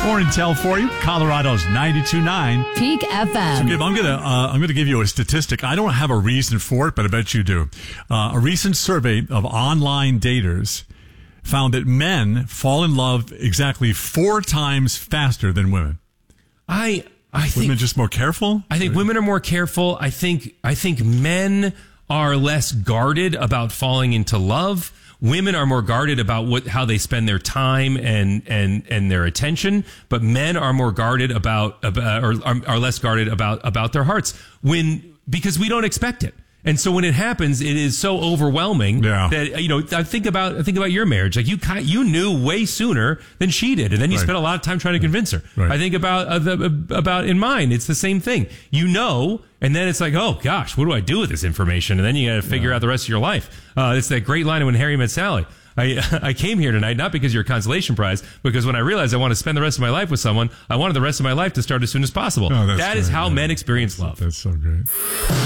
More intel for you. Colorado's 92.9 Peak FM. So, Gabe, I'm gonna give you a statistic. I don't have a reason for it, but I bet you do. A recent survey of online daters found that men fall in love exactly 4 times faster than women. I think women just more careful. I think women are more careful. I think men are less guarded about falling into love. Women are more guarded about how they spend their time and their attention, but men are more guarded about are less guarded about their hearts because we don't expect it. And so when it happens, it is so overwhelming that, I think about your marriage. Like you knew way sooner than she did. And then you spent a lot of time trying to convince her. Right. I think about in mine, it's the same thing. And then it's like, oh gosh, what do I do with this information? And then you got to figure out the rest of your life. It's that great line of When Harry Met Sally. I came here tonight not because you're a consolation prize, because when I realized I want to spend the rest of my life with someone, I wanted the rest of my life to start as soon as possible. That is how men experience love. That's so great.